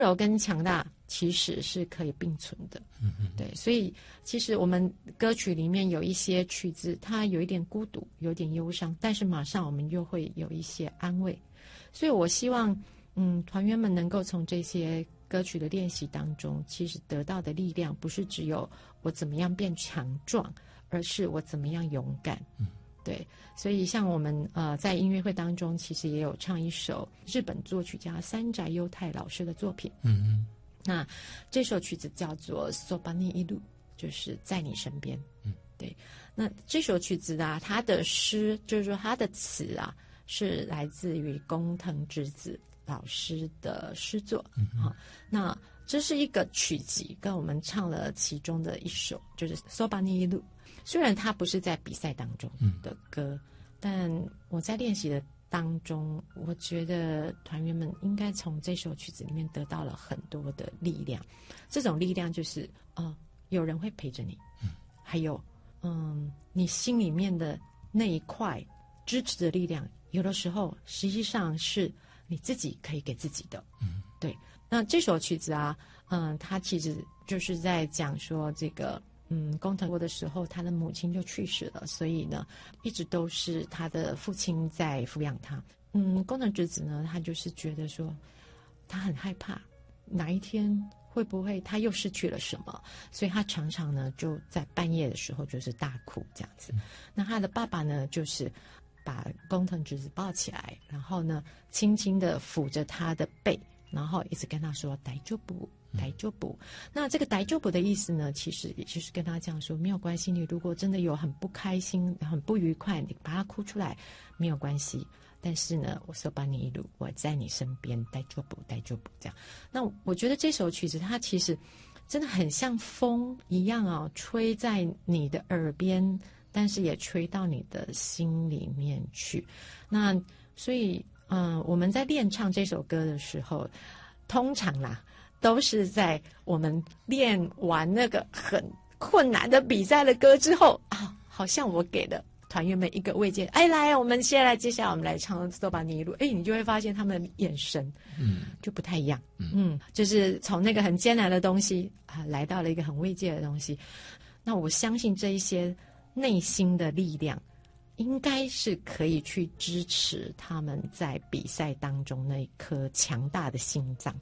柔跟强大其实是可以并存的。对，所以其实我们歌曲里面有一些曲子，它有一点孤独，有点忧伤，但是马上我们又会有一些安慰。所以我希望团员们能够从这些歌曲的练习当中，其实得到的力量不是只有我怎么样变强壮，而是我怎么样勇敢。对，所以像我们在音乐会当中，其实也有唱一首日本作曲家三宅优太老师的作品。那这首曲子叫做《そばにいる》，就是在你身边。对。那这首曲子啊，它的诗就是说它的词啊，是来自于工藤直子老师的诗作。那这是一个曲集，跟我们唱了其中的一首，就是《そばにいる》。虽然它不是在比赛当中的歌，但我在练习的当中，我觉得团员们应该从这首曲子里面得到了很多的力量。这种力量就是有人会陪着你，还有你心里面的那一块支持的力量，有的时候实际上是你自己可以给自己的。对。那这首曲子啊，它其实就是在讲说这个。工藤国的时候，他的母亲就去世了，所以呢，一直都是他的父亲在抚养他。工藤直子呢，他就是觉得说，他很害怕哪一天会不会他又失去了什么，所以他常常呢就在半夜的时候就是大哭这样子。那他的爸爸呢，就是把工藤直子抱起来，然后呢，轻轻的抚着他的背，然后一直跟他说大丈夫。大丈夫。那这个大丈夫的意思呢，其实也就是跟他讲说，没有关系，你如果真的有很不开心、很不愉快，你把它哭出来没有关系。但是呢，我soばにいる，我在你身边，大丈夫，大丈夫这样。那我觉得这首曲子它其实真的很像风一样啊，吹在你的耳边，但是也吹到你的心里面去。那所以我们在练唱这首歌的时候，通常啦。都是在我们练完那个很困难的比赛的歌之后啊，好像我给了团员们一个慰藉。来，我们接下来我们来唱《そばにいる》。你就会发现他们的眼神，就不太一样。就是从那个很艰难的东西啊，来到了一个很慰藉的东西。那我相信这一些内心的力量，应该是可以去支持他们在比赛当中那一颗强大的心脏。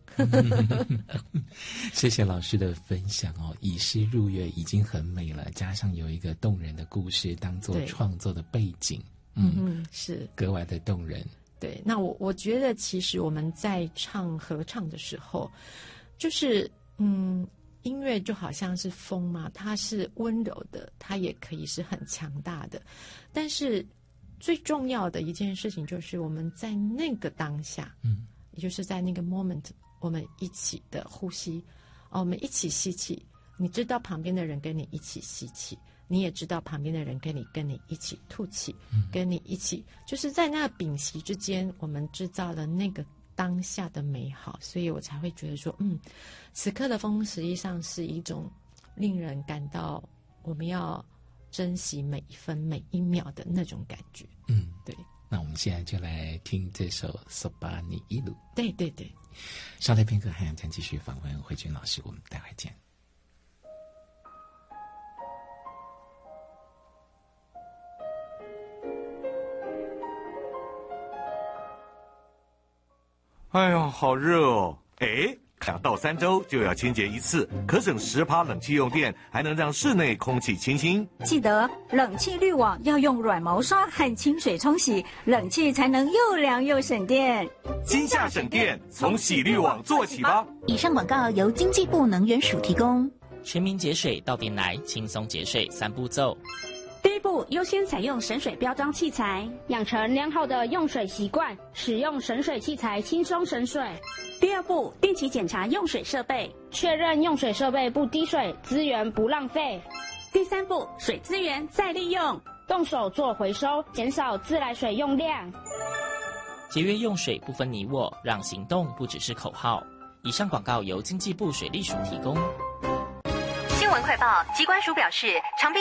谢谢老师的分享哦，以诗入乐已经很美了，加上有一个动人的故事当做创作的背景， 是格外的动人。 对，那我觉得其实我们在唱合唱的时候，就是音乐就好像是风嘛，它是温柔的，它也可以是很强大的。但是最重要的一件事情就是我们在那个当下，也就是在那个 moment， 我们一起的呼吸，我们一起吸气。你知道旁边的人跟你一起吸气，你也知道旁边的人跟你一起吐气，跟你一起，就是在那屏息之间，我们制造了那个当下的美好。所以我才会觉得说此刻的风实际上是一种令人感到我们要珍惜每一分每一秒的那种感觉。对。 那我们现在就来听这首《そばにいる》。 对对对。 稍待片刻，还将继续访问慧君老师，我们待会见。 哎呀，好热哦！2到3周就要清洁一次，可省10%冷气用电，还能让室内空气清新。 记得冷气滤网要用软毛刷和清水冲洗，冷气才能又凉又省电。 今夏省电，从洗滤网做起吧。 以上广告由经济部能源署提供。 全民节水到点来，轻松节水3步骤。 第一步，优先采用省水标章器材， 养成良好的用水习惯，使用省水器材轻松省水。 第二步，定期检查用水设备， 确认用水设备不滴水，资源不浪费。 第三步，水资源再利用， 动手做回收，减少自来水用量。 节约用水不分你我，让行动不只是口号。以上广告由经济部水利署提供。 新闻快报，机关署表示，长滨